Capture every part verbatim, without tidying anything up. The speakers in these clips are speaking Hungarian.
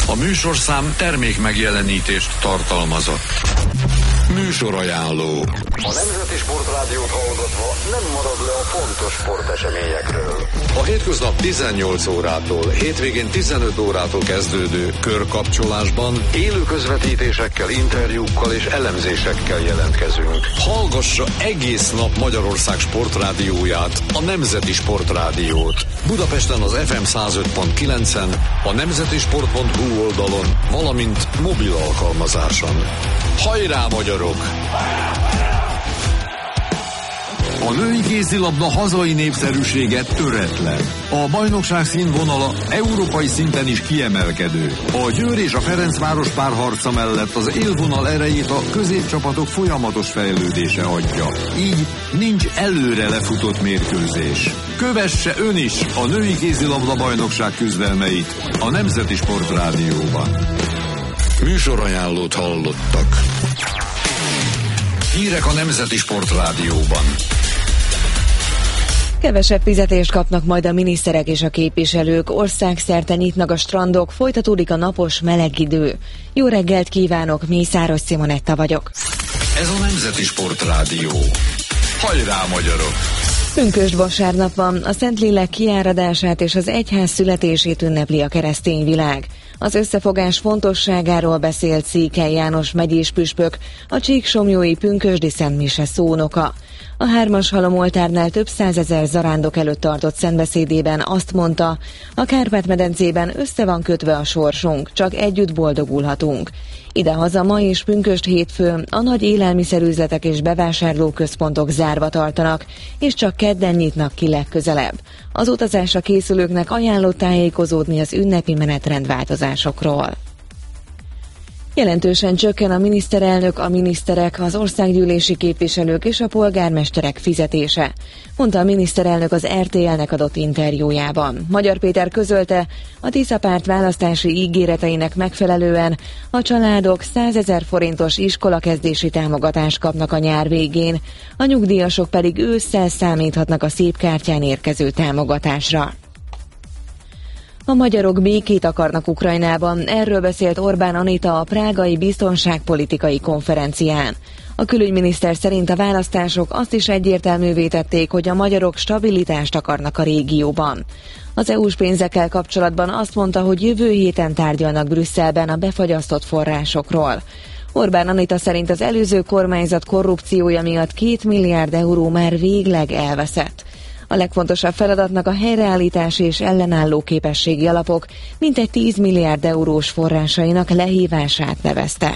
A műsorszám termék megjelenítést tartalmazott. Műsorajánló. A Nemzeti Sportrádiót hallgatva nem marad le a fontos sporteseményekről. A hétköznap tizennyolc órától, hétvégén tizenöt órától kezdődő körkapcsolásban élő közvetítésekkel, interjúkkal és elemzésekkel jelentkezünk. hallgassa egész nap Magyarország sportrádióját, a Nemzeti Sportrádiót. Budapesten az ef em száz öt pont kilencen, a nemzetisport pont hu oldalon, valamint mobil alkalmazáson. Hajrá, magyarok! A női kézilabda hazai népszerűsége töretlen. A bajnokság színvonala európai szinten is kiemelkedő. A Győr és a Ferencváros párharca mellett az élvonal erejét a középcsapatok folyamatos fejlődése adja. Így nincs előre lefutott mérkőzés. Kövesse ön is a női kézilabda bajnokság küzdelmeit a Nemzeti Sportrádióban. Műsorajánlót hallottak. Hírek a Nemzeti Sportrádióban. Kevesebb fizetést kapnak majd a miniszterek és a képviselők, országszerte nyitnak a strandok, folytatódik a napos meleg idő. Jó reggelt kívánok, Mészáros Simonetta vagyok. Ez a Nemzeti Sportrádió. Hajrá, magyarok! Pünkösd vasárnap van, a Szentlélek kiáradását és az egyház születését ünnepli a keresztény világ. Az összefogás fontosságáról beszélt Székely János megyés püspök, a csíksomlyói pünkösdi szentmise szónoka. A hármas halomoltárnál több százezer zarándok előtt tartott szentbeszédében azt mondta, a Kárpát-medencében össze van kötve a sorsunk, csak együtt boldogulhatunk. Idehaza ma és pünkösd hétfőn a nagy élelmiszerüzletek és bevásárlóközpontok zárva tartanak, és csak kedden nyitnak ki legközelebb. Az utazásra készülőknek ajánlott tájékozódni az ünnepi menetrendváltozásokról. Jelentősen csökken a miniszterelnök, a miniszterek, az országgyűlési képviselők és a polgármesterek fizetése, mondta a miniszterelnök az er té el-nek adott interjújában. Magyar Péter közölte, a Tisza párt választási ígéreteinek megfelelően a családok százezer forintos iskolakezdési támogatást kapnak a nyár végén, a nyugdíjasok pedig ősszel számíthatnak a szép kártyán érkező támogatásra. A magyarok békét akarnak Ukrajnában, erről beszélt Orbán Anita a prágai biztonságpolitikai konferencián. A külügyminiszter szerint a választások azt is egyértelművé tették, hogy a magyarok stabilitást akarnak a régióban. Az é u-s pénzekkel kapcsolatban azt mondta, hogy jövő héten tárgyalnak Brüsszelben a befagyasztott forrásokról. Orbán Anita szerint az előző kormányzat korrupciója miatt két milliárd euró már végleg elveszett. A legfontosabb feladatnak a helyreállítási és ellenálló képességi alapok mintegy tíz milliárd eurós forrásainak lehívását nevezte.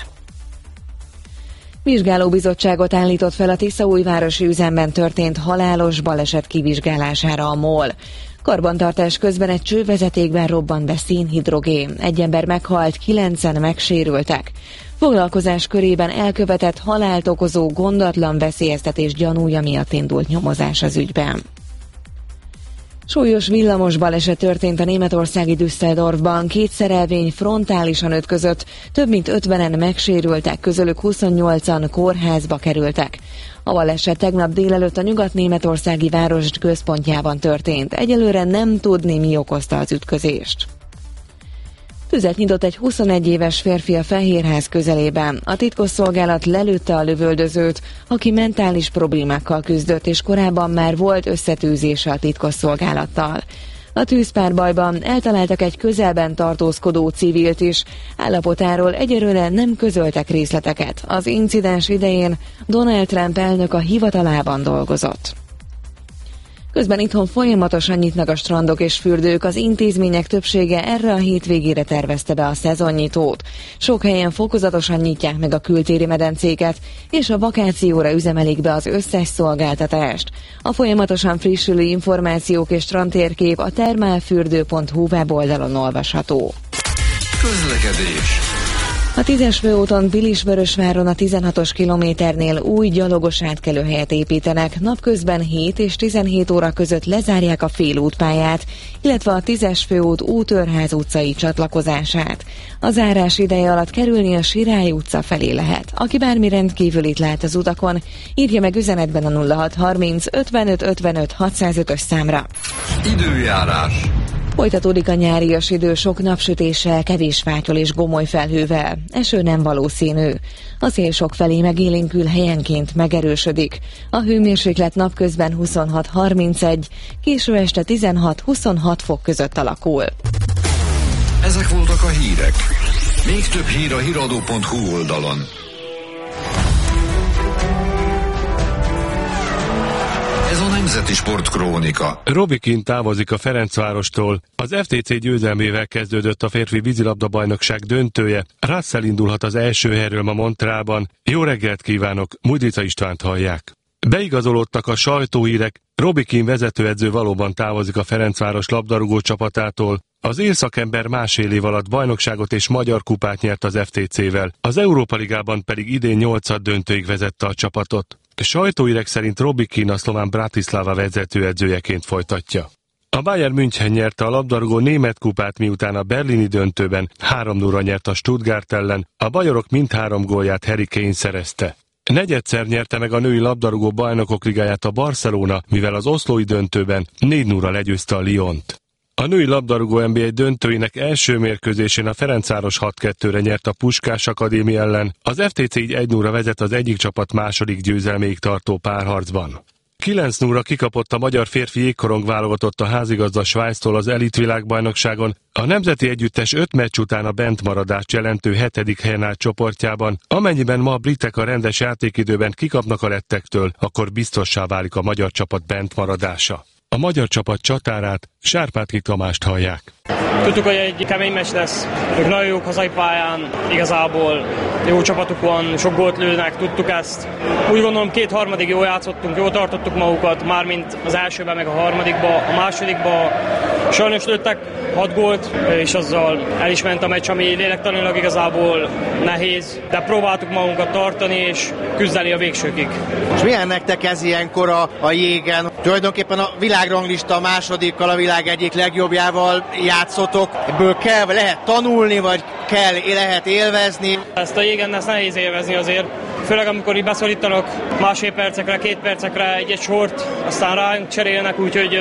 Vizsgálóbizottságot állított fel a tiszaújvárosi üzemben történt halálos baleset kivizsgálására a MOL. Karbantartás közben egy csővezetékben robbant be szénhidrogén. Egy ember meghalt, kilencen megsérültek. Foglalkozás körében elkövetett halált okozó gondatlan veszélyeztetés gyanúja miatt indult nyomozás az ügyben. Súlyos villamos baleset történt a németországi Düsseldorfban, két szerelvény frontálisan ütközött, több mint ötvenen megsérültek, közülük huszonnyolcan kórházba kerültek. A baleset tegnap délelőtt a nyugat-németországi város központjában történt. Egyelőre nem tudni, mi okozta az ütközést. Tüzet nyitott egy huszonegy éves férfi a Fehérház közelében. A titkosszolgálat lelőtte a lövöldözőt, aki mentális problémákkal küzdött, és korábban már volt összetűzése a titkosszolgálattal. A tűzpárbajban eltaláltak egy közelben tartózkodó civilt is, állapotáról egyelőre nem közöltek részleteket. Az incidens idején Donald Trump elnök a hivatalában dolgozott. Közben itthon folyamatosan nyitnak a strandok és fürdők, az intézmények többsége erre a hétvégére tervezte be a szezonnyitót. Sok helyen fokozatosan nyitják meg a kültéri medencéket, és a vakációra üzemelik be az összes szolgáltatást. A folyamatosan frissülő információk és strandtérkép a termálfürdő pont hu weboldalon olvasható. Közlekedés. A tízes főúton Pilisvörösváron a tizenhatos kilométernél új gyalogos átkelőhelyet építenek, napközben hét és tizenhét óra között lezárják a félútpályát, illetve a tízes főút Útőrház utcai csatlakozását. A zárás ideje alatt kerülni a Sirály utca felé lehet. Aki bármi rendkívülit lát az utakon, írja meg üzenetben a nulla hat harminc ötvenöt ötvenöt hatszázötös számra. Időjárás. Folytatódik a nyárias idő sok napsütéssel, kevés fátyol és gomoly felhővel. Eső nem valószínű. A szél sok felé megélénkül, helyenként megerősödik. A hőmérséklet napközben huszonhat harmincegy, késő este tizenhat-huszonhat fok között alakul. Ezek voltak a hírek. Még több hír a híradó pont hu oldalon. Ez a Nemzeti Sportkrónika. Robbie Keane távozik a Ferencvárostól. Az ef té cé győzelmével kezdődött a férfi vízilabda-bajnokság döntője. Russell indulhat az első helyről ma Montrealban. Jó reggelt kívánok, Mudrica Istvánt hallják. Beigazolódtak a sajtóhírek. Robbie Keane vezetőedző valóban távozik a Ferencváros labdarúgó csapatától. Az élszakember másfél év alatt bajnokságot és magyar kupát nyert az ef té cével. Az Európa Ligában pedig idén nyolcad döntőig vezette a csapatot. Sajtóhírek szerint Robbie Keane a szlován Bratislava vezetőedzőjeként folytatja. A Bayern München nyerte a labdarúgó német kupát, miután a berlini döntőben három nulla nyert a Stuttgart ellen, a bajorok mindhárom gólját Harry Kane szerezte. Negyedszer nyerte meg a női labdarúgó bajnokok ligáját a Barcelona, mivel az oszlói döntőben négy nulla legyőzte a Lyont. A női labdarúgó en bé egy döntőinek első mérkőzésén a Ferencváros hat kettőre nyert a Puskás Akadémia ellen, az ef té cé így egy nulla vezet az egyik csapat második győzelméig tartó párharcban. kilenc nulla kikapott a magyar férfi jégkorong válogatott a házigazda Svájctól az elit világbajnokságon, a nemzeti együttes öt meccs után a bentmaradást jelentő hetedik helyen állt csoportjában, amennyiben ma a britek a rendes játékidőben kikapnak a lettektől, akkor biztossá válik a magyar csapat bentmaradása. A magyar csapat csatárát, Sárpátki Tamást hallják. Tudtuk, hogy egy kemény meccs lesz. Ők nagyon jók hazai pályán, igazából jó csapatuk van, sok gólt lőnek, tudtuk ezt. Úgy gondolom, két harmadig jól játszottunk, jól tartottuk magukat, mármint az elsőben meg a harmadikba, a másodikba sajnos lőttek hat gólt, és azzal el is ment a meccs, ami lélektanilag igazából nehéz, de próbáltuk magunkat tartani és küzdeni a végsőkig. És milyen nektek ez ilyenkor a, a jégen? Tulajdonképpen a világranglista másodikkal, a világ egyik legjobbjával játszotok. Ebből kell, lehet tanulni, vagy kell, lehet élvezni? Ezt a jégen ezt nehéz élvezni azért. Főleg amikor így beszorítanak másfél percekre, két percekre egy-egy sort, aztán ránk cserélnek, úgyhogy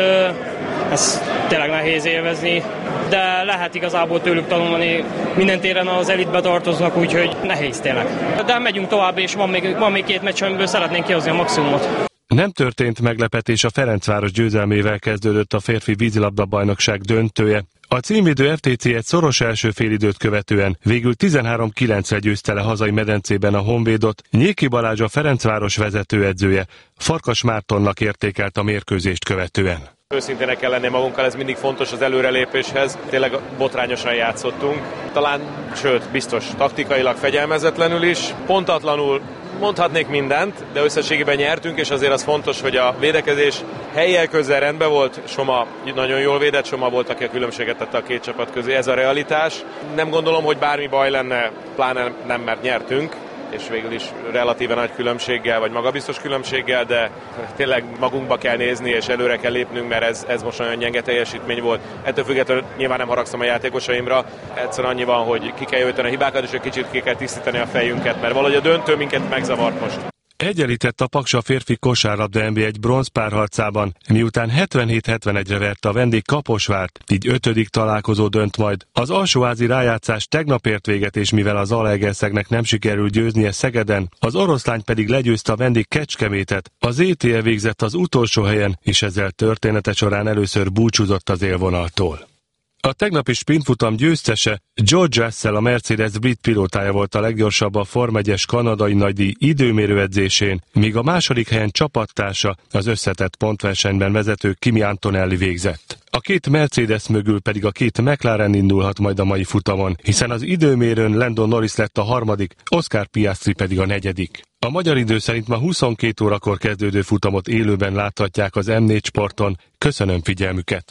ez tényleg nehéz élvezni. De lehet igazából tőlük tanulni, minden téren az elitbe tartoznak, úgyhogy nehéz tényleg. De megyünk tovább, és van még, van még két meccs, amiből szeretnénk kihozni a maximumot. Nem történt meglepetés, a Ferencváros győzelmével kezdődött a férfi vízilabda-bajnokság döntője. A címvédő ef té cé egy szoros első félidőt követően végül tizenhárom kilencre győzte le hazai medencében a Honvédot. Nyéki Balázs, a Ferencváros vezetőedzője, Farkas Mártonnak értékelt a mérkőzést követően. Őszintének kell lenni magunkkal, ez mindig fontos az előrelépéshez. Tényleg botrányosan játszottunk. Talán, sőt, biztos taktikailag fegyelmezetlenül is. Pontatlanul mondhatnék mindent, de összességében nyertünk, és azért az fontos, hogy a védekezés hellyel közel rendben volt. Soma nagyon jól védett, Soma volt, aki a különbséget tette a két csapat közé. Ez a realitás. Nem gondolom, hogy bármi baj lenne, pláne nem, mert nyertünk, és végül is relatíve nagy különbséggel, vagy magabiztos különbséggel, de tényleg magunkba kell nézni, és előre kell lépnünk, mert ez, ez most nagyon gyenge teljesítmény volt. Ettől függetlenül nyilván nem haragszom a játékosaimra, egyszerűen annyi van, hogy ki kell javítani a hibákat, és egy kicsit ki kell tisztítani a fejünket, mert valahogy a döntő minket megzavart most. Egyenlített a Paksa férfi kosárlabda en bé egy bronzpárharcában, miután hetvenhét hetvenegyre verte a vendég Kaposvárt, így ötödik találkozó dönt majd. Az alsóházi rájátszás tegnap ért véget, és mivel az Zalaegerszegnek nem sikerült győznie Szegeden, az oroszlány pedig legyőzte a vendég Kecskemétet. Az é té e végzett az utolsó helyen, és ezzel története során először búcsúzott az élvonaltól. A tegnapi sprintfutam győztese, George Russell, a Mercedes brit pilótája volt a leggyorsabb a Form egyes kanadai nagydíj időmérő edzésén, míg a második helyen csapattársa, az összetett pontversenyben vezető Kimi Antonelli végzett. A két Mercedes mögül pedig a két McLaren indulhat majd a mai futamon, hiszen az időmérőn Lando Norris lett a harmadik, Oscar Piastri pedig a negyedik. A magyar idő szerint ma huszonkét órakor kezdődő futamot élőben láthatják az em négy Sporton. Köszönöm figyelmüket!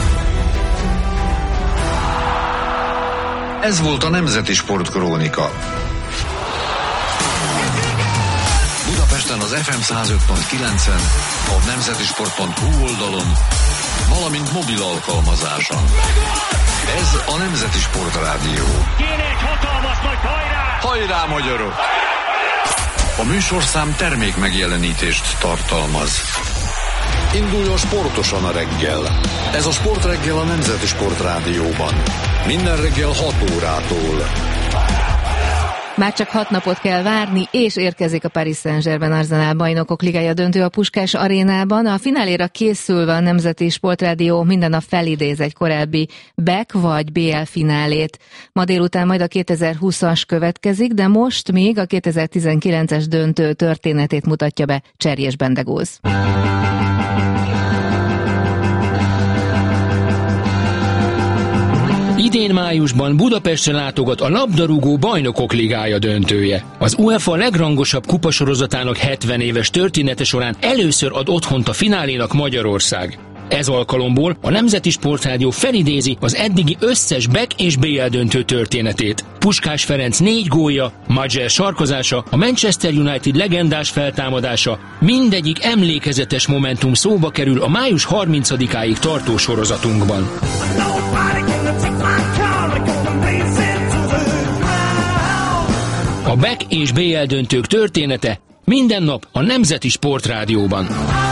Ez volt a Nemzeti Sportkrónika. Budapesten az ef em száz öt pont kilencen, a nemzetisport pont hu oldalon, valamint mobil alkalmazáson. Ez a Nemzeti Sportrádió. Kéne egy hatalmas nagy hajrá! Hajrá, magyarok! A műsorszám termék megjelenítést tartalmaz. Induljon sportosan a reggel. Ez a Sportreggel a Nemzeti Sportrádióban. Minden reggel hat órától. Már csak hat napot kell várni, és érkezik a Paris Saint-Germain Arsenal bajnokok ligája döntő a Puskás arénában. A fináléra készülve a Nemzeti Sportrádió minden nap felidéz egy korábbi B E K vagy B L finálét. Ma délután majd a kétezer-húszas következik, de most még a kétezer-tizenkilences döntő történetét mutatja be Cserjés Bendegúz. Idén májusban Budapestre látogat a labdarúgó bajnokok ligája döntője. Az UEFA legrangosabb kupasorozatának hetven éves története során először ad otthont a finálénak Magyarország. Ez alkalomból a Nemzeti Sportrádió felidézi az eddigi összes B E K és B L döntő történetét. Puskás Ferenc négy gólja, Majer sarkozása, a Manchester United legendás feltámadása, mindegyik emlékezetes momentum szóba kerül a május harmincadikáig tartó sorozatunkban. A B E K és B L döntők története minden nap a Nemzeti Sportrádióban.